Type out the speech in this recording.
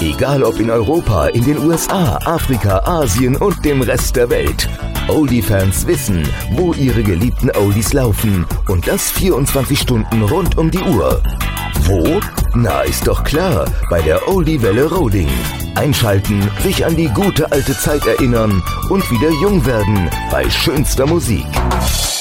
Egal ob in Europa, in den USA, Afrika, Asien und dem Rest der Welt. Oldie-Fans wissen, wo ihre geliebten Oldies laufen. Und das 24 Stunden rund um die Uhr. Wo? Na, ist doch klar, bei der Oldie-Welle Roding. Einschalten, sich an die gute alte Zeit erinnern und wieder jung werden bei schönster Musik.